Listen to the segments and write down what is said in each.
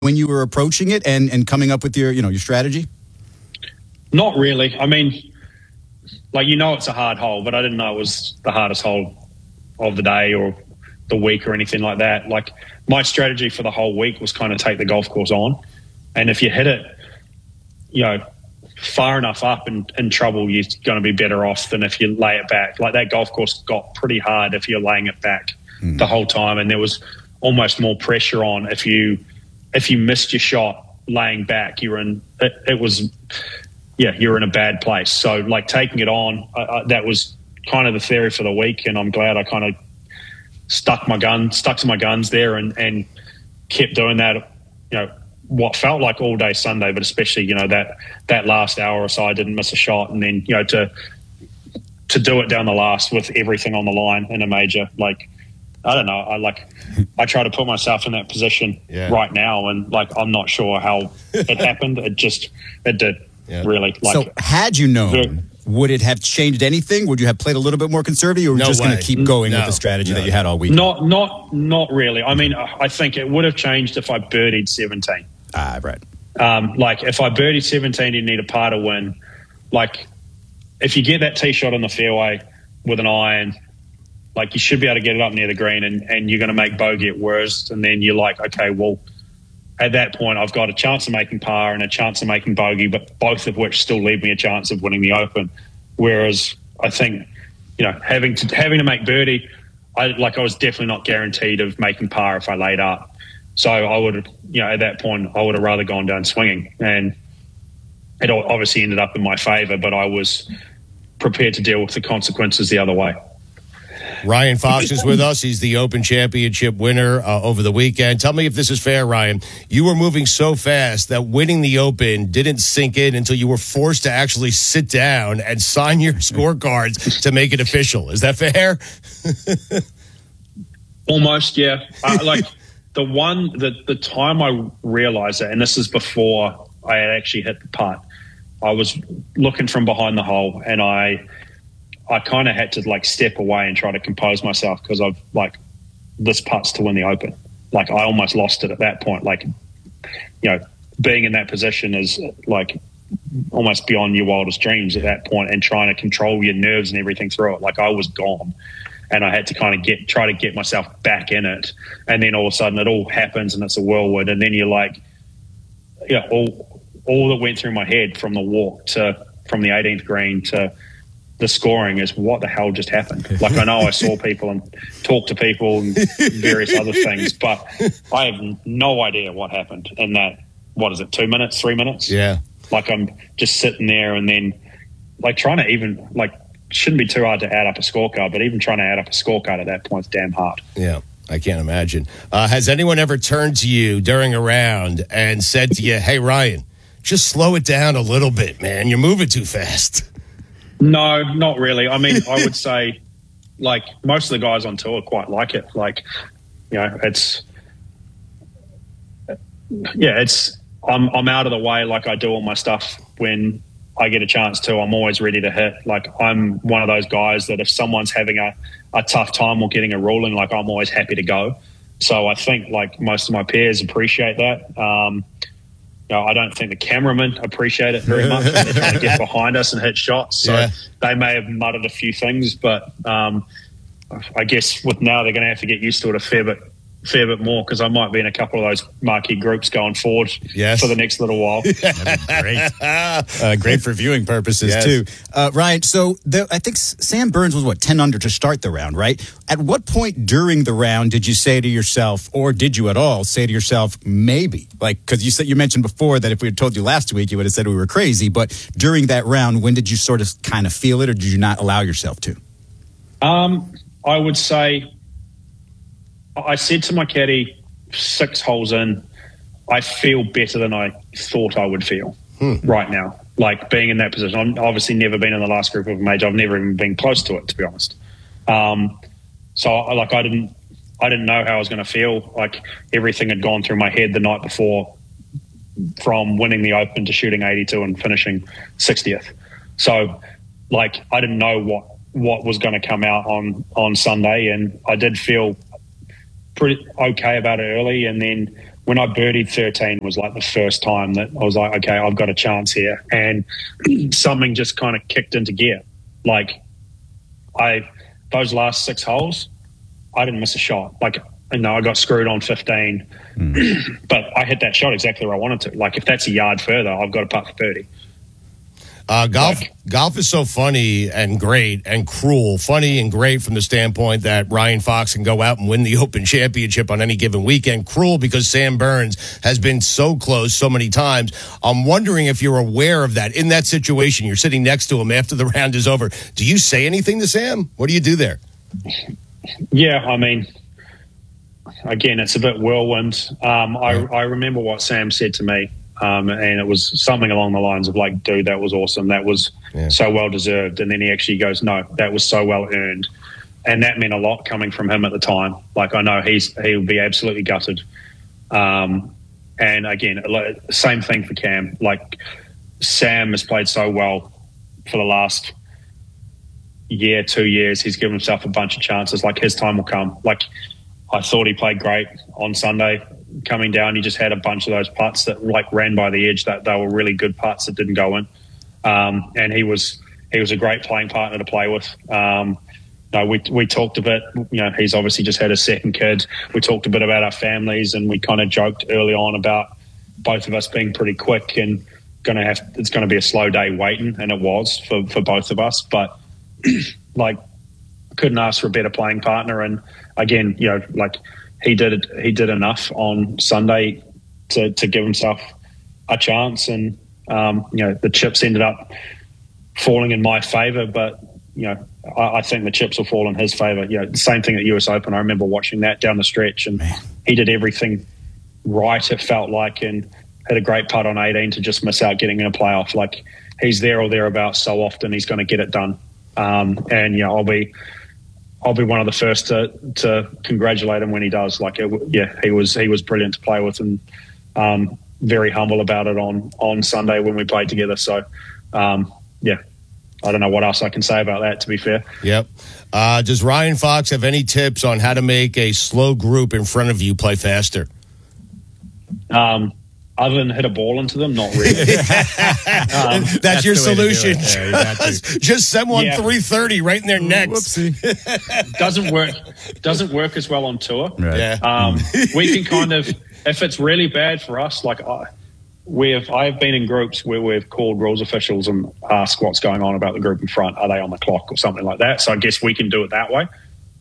when you were approaching it and coming up with your strategy? Not really. I mean, it's a hard hole, but I didn't know it was the hardest hole of the day or the week or anything like that. Like, my strategy for the whole week was kind of take the golf course on. And if you hit it, far enough up in trouble, you're going to be better off than if you lay it back. Like, that golf course got pretty hard if you're laying it back the whole time. And there was almost more pressure on if you missed your shot laying back, you're in a bad place. So, like, taking it on, that was kind of the theory for the week, and I'm glad I kind of stuck to my guns there and kept doing that, what felt like all day Sunday, but especially, that last hour or so, I didn't miss a shot. And then, to do it down the last with everything on the line in a major, like, I don't know. I try to put myself in that position right now, and I'm not sure how it happened. It did really. So had you known, would it have changed anything? Would you have played a little bit more conservative, or were you just going to keep going with the strategy that you had all week? Not really. I mean, I think it would have changed if I birdied 17. Right. If I birdied 17, you need a par to win. Like, if you get that tee shot on the fairway with an iron, you should be able to get it up near the green, and you're going to make bogey at worst. And then you're like, okay, well, at that point, I've got a chance of making par and a chance of making bogey, but both of which still leave me a chance of winning the Open. Whereas I think, having to make birdie, I was definitely not guaranteed of making par if I laid up. So I would have, at that point, I would have rather gone down swinging. And it obviously ended up in my favor, but I was prepared to deal with the consequences the other way. Ryan Fox is with us. He's the Open Championship winner over the weekend. Tell me if this is fair, Ryan. You were moving so fast that winning the Open didn't sink in until you were forced to actually sit down and sign your scorecards to make it official. Is that fair? Almost, yeah. The time I realized it, and this is before I had actually hit the putt, I was looking from behind the hole, and I kind of had to step away and try to compose myself, because I've this putt's to win the Open. I almost lost it at that point. Being in that position is almost beyond your wildest dreams at that point, and trying to control your nerves and everything through it. I was gone, and I had to kind of try to get myself back in it. And then all of a sudden it all happens and it's a whirlwind. And then you're all that went through my head from the walk from the 18th green to the scoring is, what the hell just happened? I know I saw people and talked to people and various other things, but I have no idea what happened in that, 2 minutes, 3 minutes? Yeah. I'm just sitting there, and then trying to even shouldn't be too hard to add up a scorecard, but even trying to add up a scorecard at that point is damn hard. Yeah. I can't imagine. Has anyone ever turned to you during a round and said to you, hey, Ryan, just slow it down a little bit, man. You're moving too fast. No, not really. I mean, I would say, most of the guys on tour quite like it. I'm out of the way. I do all my stuff when I get a chance to. I'm always ready to hit. I'm one of those guys that if someone's having a tough time or getting a ruling, I'm always happy to go. So I think most of my peers appreciate that. I don't think the cameramen appreciate it very much. They're trying to get behind us and hit shots. So they may have muttered a few things, but I guess now they're going to have to get used to it a fair bit more, because I might be in a couple of those marquee groups going forward for the next little while. Great. Great for viewing purposes, too. Ryan, so I think Sam Burns was, 10 under to start the round, right? At what point during the round did you say to yourself, or did you at all say to yourself, maybe? Because you mentioned before that if we had told you last week, you would have said we were crazy. But during that round, when did you sort of kind of feel it, or did you not allow yourself to? I would say, I said to my caddy 6 holes in, I feel better than I thought I would feel right now. Being in that position. I've obviously never been in the last group of a major. I've never even been close to it, to be honest. So I didn't know how I was going to feel. Everything had gone through my head the night before, from winning the Open to shooting 82 and finishing 60th. So I didn't know what was going to come out on Sunday, and I did feel pretty okay about it early. And then when I birdied 13 was like the first time that I was like, okay, I've got a chance here. And something just kind of kicked into gear. Like those last 6 holes, I didn't miss a shot. Like, I got screwed on 15, but I hit that shot exactly where I wanted to. Like, if that's a yard further, I've got to putt for 30. Golf is so funny and great and cruel. Funny and great from the standpoint that Ryan Fox can go out and win the Open Championship on any given weekend. Cruel because Sam Burns has been so close so many times. I'm wondering if you're aware of that. In that situation, you're sitting next to him after the round is over. Do you say anything to Sam? What do you do there? Yeah, I mean, again, it's a bit whirlwind. I remember what Sam said to me. And it was something along the lines of like, dude, that was awesome. That was so well deserved. And then he actually goes, no, that was so well earned. And that meant a lot coming from him at the time. Like, I know he'll be absolutely gutted. And again, same thing for Cam. Like, Sam has played so well for the last year, 2 years. He's given himself a bunch of chances. Like, his time will come. Like, I thought he played great on Sunday. Coming down, he just had a bunch of those putts that like ran by the edge, that they were really good putts that didn't go in. And he was a great playing partner to play with. We talked a bit, he's obviously just had a second kid. We talked a bit about our families, and we kind of joked early on about both of us being pretty quick and it's going to be a slow day waiting. And it was for both of us, but like, couldn't ask for a better playing partner. And again, like, he did enough on Sunday to give himself a chance, and the chips ended up falling in my favour. But I think the chips will fall in his favour. The same thing at US Open. I remember watching that down the stretch, and he did everything right, it felt like, and had a great putt on 18 to just miss out getting in a playoff. Like, he's there or thereabouts so often. He's going to get it done, and I'll be one of the first to congratulate him when he does. Like, he was brilliant to play with, and very humble about it on Sunday when we played together. So, I don't know what else I can say about that, to be fair. Yep. Does Ryan Fox have any tips on how to make a slow group in front of you play faster? Other than hit a ball into them, not really. That's your solution. Just send one 330 right in their necks. Doesn't work as well on tour. Right. Yeah. We can kind of, if it's really bad for us, like I've been in groups where we've called rules officials and asked what's going on about the group in front. Are they on the clock or something like that? So I guess we can do it that way.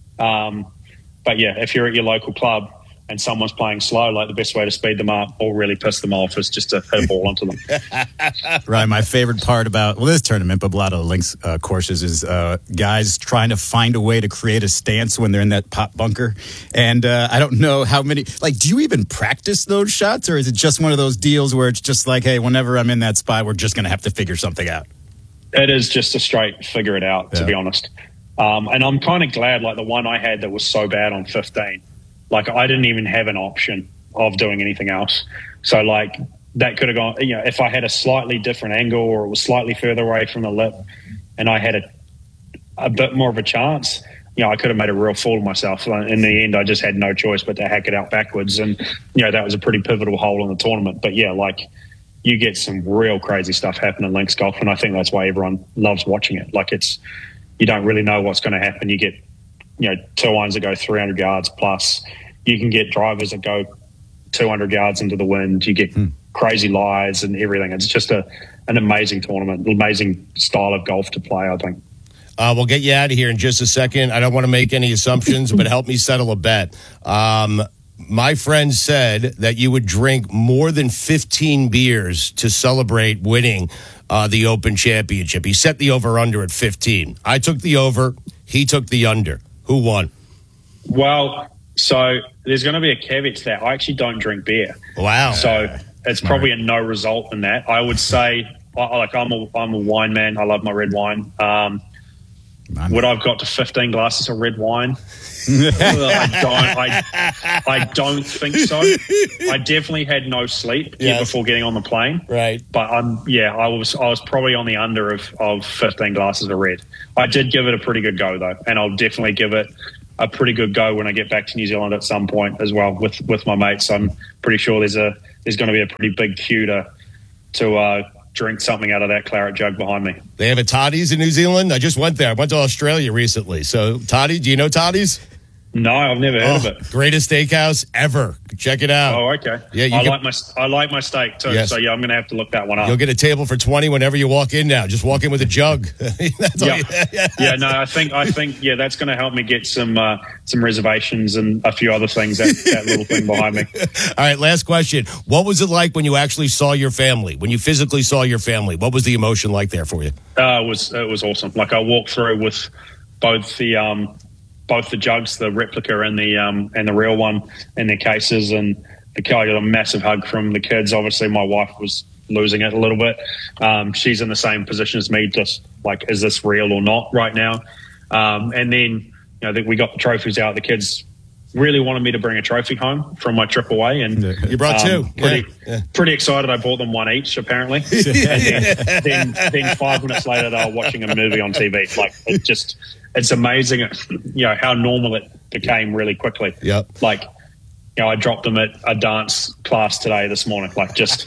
But yeah, if you're at your local club and someone's playing slow, like, the best way to speed them up or really piss them off is just to hit a ball onto them. Right. My favorite part about, this tournament, but a lot of the links courses is guys trying to find a way to create a stance when they're in that pot bunker. And I don't know how many, like, do you even practice those shots, or is it just one of those deals where it's just like, hey, whenever I'm in that spot, we're just going to have to figure something out? It is just a straight figure it out, to be honest. And I'm kind of glad, like, the one I had that was so bad on 15, like, I didn't even have an option of doing anything else. So, like, that could have gone, if I had a slightly different angle, or it was slightly further away from the lip, and I had a bit more of a chance, I could have made a real fool of myself. In the end, I just had no choice but to hack it out backwards. And, that was a pretty pivotal hole in the tournament. But yeah, like, you get some real crazy stuff happen in links golf. And I think that's why everyone loves watching it. Like, you don't really know what's going to happen. You get, 2 irons that go 300 yards plus. You can get drivers that go 200 yards into the wind. You get crazy lies and everything. It's just an amazing tournament, amazing style of golf to play, I think. We'll get you out of here in just a second. I don't want to make any assumptions, but help me settle a bet. My friend said that you would drink more than 15 beers to celebrate winning the Open Championship. He set the over-under at 15. I took the over. He took the under. Who won? Well, so there's going to be a caveat to that. I actually don't drink beer. Wow. So it's probably a no result in that. I would say, I'm a wine man. I love my red wine. Would I have got to 15 glasses of red wine? I don't think so. I definitely had no sleep before getting on the plane. Right. But I was probably on the under of 15 glasses of red. I did give it a pretty good go though, and I'll definitely give it a pretty good go when I get back to New Zealand at some point as well with my mates. I'm pretty sure there's going to be a pretty big queue to drink something out of that claret jug behind me. They have a Toddy's in New Zealand. I just went there. I went to Australia recently. So Toddy, do you know Toddy's? No, I've never heard of it. Greatest steakhouse ever. Check it out. Oh, okay. Yeah, I like my steak too. Yes. So yeah, I'm going to have to look that one up. You'll get a table for 20 whenever you walk in now. Just walk in with a jug. Yeah, no, I think yeah, that's going to help me get some reservations and a few other things. That little thing behind me. All right, last question. What was it like when you actually saw your family? When you physically saw your family? What was the emotion like there for you? It was awesome. Like I walked through with both the jugs, the replica and the real one in their cases, and I got a massive hug from the kids. Obviously, my wife was losing it a little bit. She's in the same position as me, just like, is this real or not right now? And then, we got the trophies out. The kids really wanted me to bring a trophy home from my trip away, and you brought two. Pretty excited. I bought them one each, apparently. And then 5 minutes later, they were watching a movie on TV. Like it's amazing, how normal it became really quickly. Yep. Like, I dropped them at a dance class this morning. Like, just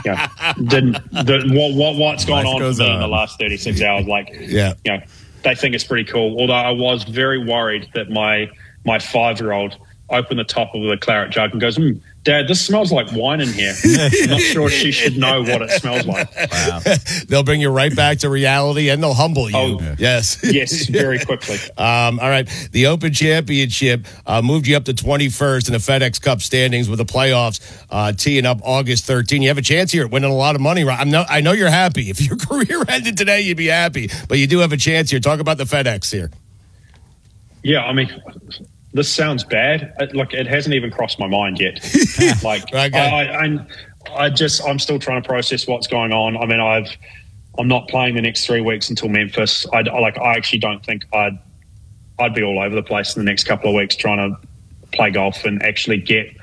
what's gone on for me in the last 36 hours. Like, they think it's pretty cool. Although I was very worried that my 5-year-old opened the top of the claret jug and goes, Dad, this smells like wine in here. I'm not sure she should know what it smells like. Wow. They'll bring you right back to reality and they'll humble you. Oh, yes. Yes, very quickly. All right. The Open Championship moved you up to 21st in the FedEx Cup standings with the playoffs teeing up August 13. You have a chance here at winning a lot of money. I know you're happy. If your career ended today, you'd be happy. But you do have a chance here. Talk about the FedEx here. Yeah, I mean, this sounds bad. It hasn't even crossed my mind yet. I'm still trying to process what's going on. I mean, I'm not playing the next 3 weeks until Memphis. I actually don't think I'd be all over the place in the next couple of weeks trying to play golf and actually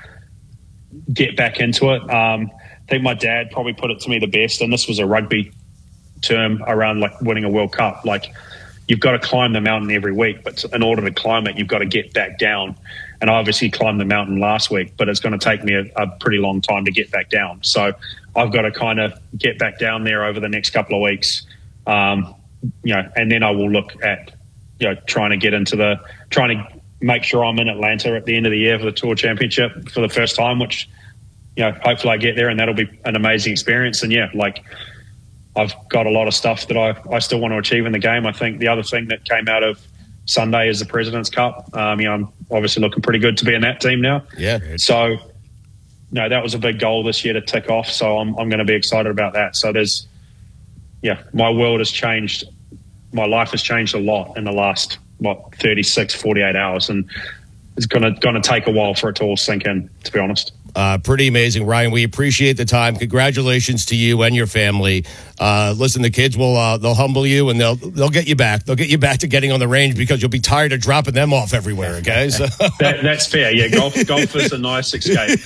get back into it. I think my dad probably put it to me the best, and this was a rugby term around winning a World Cup. You've got to climb the mountain every week, but in order to climb it, you've got to get back down. And I obviously climbed the mountain last week, but it's going to take me a pretty long time to get back down. So I've got to kind of get back down there over the next couple of weeks, and then I will look at, trying to make sure I'm in Atlanta at the end of the year for the Tour Championship for the first time, which, hopefully I get there and that'll be an amazing experience. And I've got a lot of stuff that I still want to achieve in the game. I think the other thing that came out of Sunday is the President's Cup. I'm obviously looking pretty good to be in that team now. Yeah. So, that was a big goal this year to tick off. So I'm going to be excited about that. So my world has changed. My life has changed a lot in the last, 36, 48 hours. And it's going to take a while for it to all sink in, to be honest. Pretty amazing, Ryan. We appreciate the time. Congratulations to you and your family. Listen, the kids will they'll humble you and they'll get you back. They'll get you back to getting on the range because you'll be tired of dropping them off everywhere. Okay, so. That's fair. Yeah, golf is a nice escape.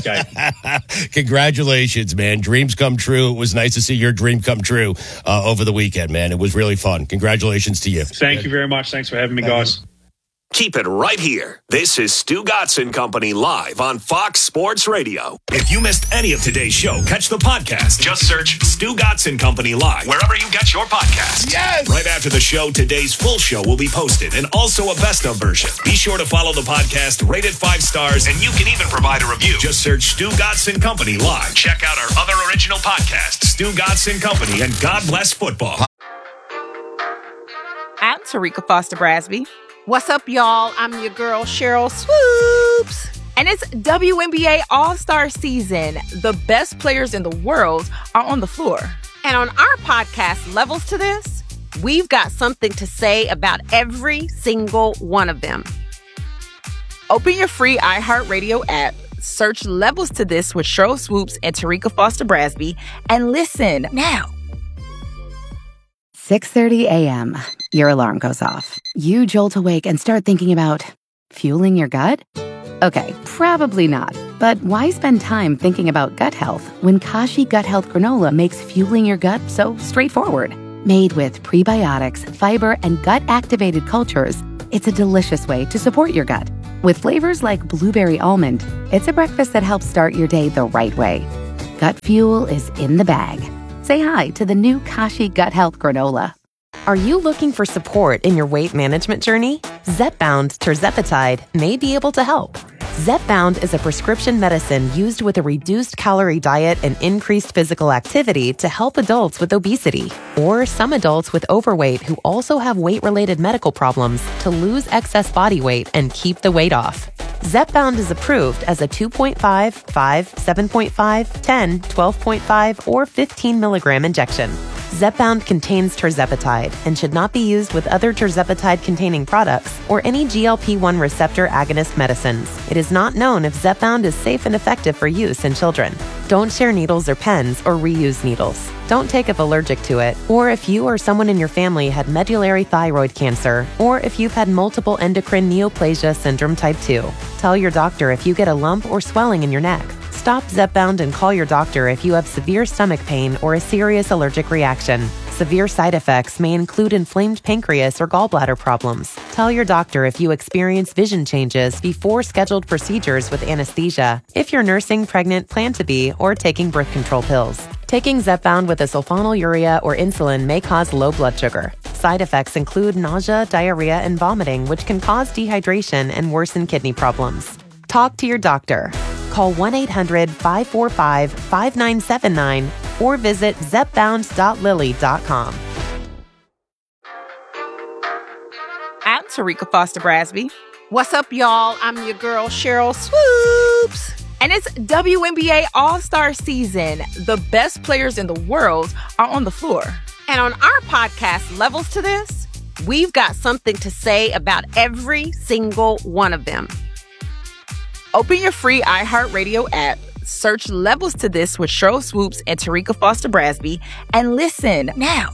Congratulations, man. Dreams come true. It was nice to see your dream come true over the weekend, man. It was really fun. Congratulations to you. Thank you very much. Thanks for having me, guys. Keep it right here. This is Stu Gotson Company live on Fox Sports Radio. If you missed any of today's show, catch the podcast. Just search Stu Gotson Company live wherever you get your podcasts. Yes! Right after the show, today's full show will be posted and also a best of version. Be sure to follow the podcast, rate it 5 stars, and you can even provide a review. Just search Stu Gotson Company live. Check out our other original podcasts, Stu Gotson Company and God Bless Football. I'm Tarika Foster Brasby. What's up, y'all? I'm your girl, Cheryl Swoops. And it's WNBA All-Star season. The best players in the world are on the floor. And on our podcast, Levels to This, we've got something to say about every single one of them. Open your free iHeartRadio app, search Levels to This with Cheryl Swoops and Tarika Foster Brasby, and listen now. 6:30 a.m. Your alarm goes off. You jolt awake and start thinking about fueling your gut? Okay, probably not. But why spend time thinking about gut health when Kashi Gut Health Granola makes fueling your gut so straightforward? Made with prebiotics, fiber, and gut-activated cultures, it's a delicious way to support your gut. With flavors like blueberry almond, it's a breakfast that helps start your day the right way. Gut Fuel is in the bag. Say hi to the new Kashi Gut Health Granola. Are you looking for support in your weight management journey? Zepbound Tirzepatide may be able to help. Zepbound is a prescription medicine used with a reduced calorie diet and increased physical activity to help adults with obesity or some adults with overweight who also have weight-related medical problems to lose excess body weight and keep the weight off. Zepbound is approved as a 2.5, 5, 7.5, 10, 12.5, or 15 milligram injection. Zepbound contains tirzepatide and should not be used with other tirzepatide-containing products or any GLP-1 receptor agonist medicines. It is not known if Zepbound is safe and effective for use in children. Don't share needles or pens or reuse needles. Don't take if allergic to it, or if you or someone in your family had medullary thyroid cancer, or if you've had multiple endocrine neoplasia syndrome type 2. Tell your doctor if you get a lump or swelling in your neck. Stop Zepbound and call your doctor if you have severe stomach pain or a serious allergic reaction. Severe side effects may include inflamed pancreas or gallbladder problems. Tell your doctor if you experience vision changes before scheduled procedures with anesthesia, if you're nursing, pregnant, plan to be, or taking birth control pills. Taking Zepbound with a sulfonylurea or insulin may cause low blood sugar. Side effects include nausea, diarrhea, and vomiting, which can cause dehydration and worsen kidney problems. Talk to your doctor. Call 1-800-545-5979 or visit zepbound.lilly.com. I'm Tarika Foster Brasby. What's up, y'all? I'm your girl, Cheryl Swoops. And it's WNBA All-Star season. The best players in the world are on the floor. And on our podcast, Levels to This, we've got something to say about every single one of them. Open your free iHeartRadio app, search Levels to This with Cheryl Swoops and Tarika Foster Brasby, and listen now.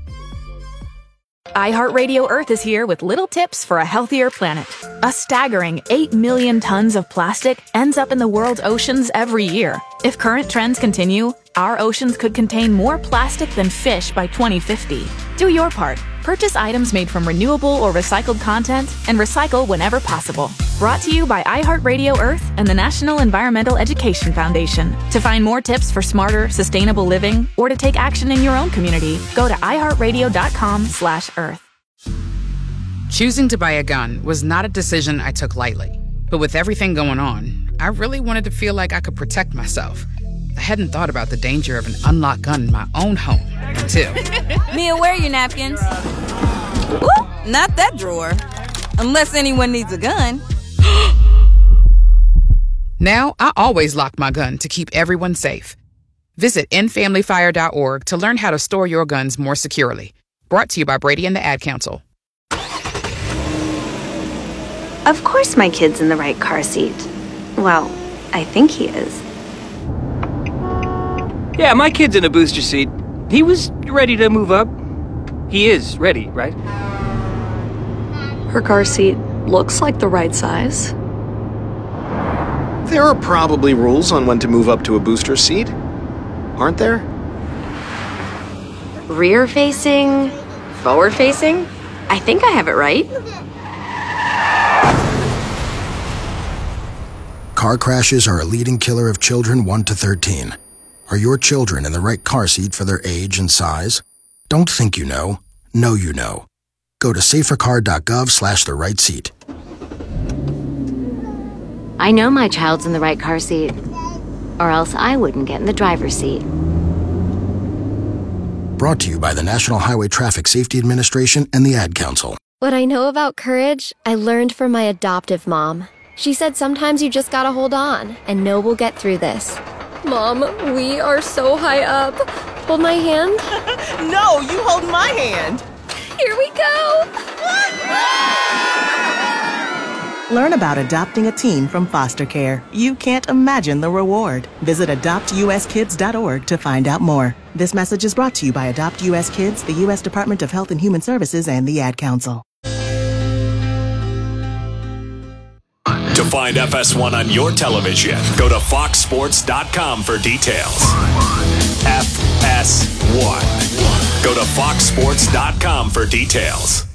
iHeartRadio Earth is here with little tips for a healthier planet. A staggering 8 million tons of plastic ends up in the world's oceans every year. If current trends continue, our oceans could contain more plastic than fish by 2050. Do your part. Purchase items made from renewable or recycled content and recycle whenever possible. Brought to you by iHeartRadio Earth and the National Environmental Education Foundation. To find more tips for smarter, sustainable living or to take action in your own community, go to iHeartRadio.com/earth. Choosing to buy a gun was not a decision I took lightly. But with everything going on, I really wanted to feel like I could protect myself. I hadn't thought about the danger of an unlocked gun in my own home until... Mia, where are your napkins? Ooh, not that drawer. Unless anyone needs a gun. Now, I always lock my gun to keep everyone safe. Visit endfamilyfire.org to learn how to store your guns more securely. Brought to you by Brady and the Ad Council. Of course my kid's in the right car seat. Well, I think he is. Yeah, my kid's in a booster seat. He was ready to move up. He is ready, right? Her car seat looks like the right size. There are probably rules on when to move up to a booster seat, aren't there? Rear facing, forward facing? I think I have it right. Car crashes are a leading killer of children 1 to 13. Are your children in the right car seat for their age and size? Don't think you know. Know you know. Go to safercar.gov/the-right seat. I know my child's in the right car seat, or else I wouldn't get in the driver's seat. Brought to you by the National Highway Traffic Safety Administration and the Ad Council. What I know about courage, I learned from my adoptive mom. She said sometimes you just gotta hold on and know we'll get through this. Mom, we are so high up. Hold my hand. No, you hold my hand. Here we go. Learn about adopting a teen from foster care. You can't imagine the reward. Visit adoptuskids.org to find out more. This message is brought to you by Adopt US Kids, the U.S. Department of Health and Human Services, and the Ad Council. To find FS1 on your television, go to foxsports.com for details. FS1. Go to foxsports.com for details.